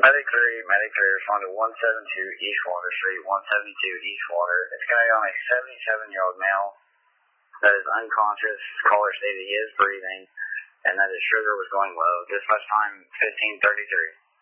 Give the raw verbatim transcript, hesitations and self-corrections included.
Medic three, Medic three, respond to one seventy-two East Water Street, one seventy-two East Water. It's going to be on a seventy-seven-year-old male that is unconscious. Caller stated he is breathing, and that his sugar was going low. Dispatch time fifteen thirty-three.